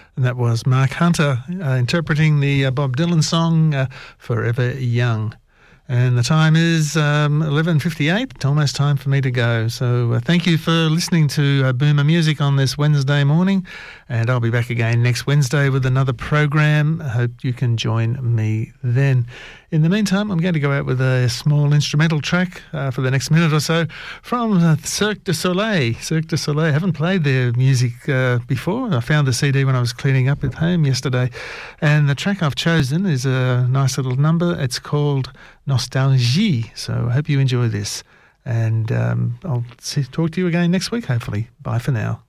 And that was Mark Hunter interpreting the Bob Dylan song Forever Young. And the time is 11:58. It's almost time for me to go. So thank you for listening to Boomer Music on this Wednesday morning. And I'll be back again next Wednesday with another program. I hope you can join me then. In the meantime, I'm going to go out with a small instrumental track for the next minute or so from Cirque du Soleil. Cirque du Soleil. I haven't played their music before. I found the CD when I was cleaning up at home yesterday. And the track I've chosen is a nice little number. It's called Nostalgie. So I hope you enjoy this. And I'll talk to you again next week, hopefully. Bye for now.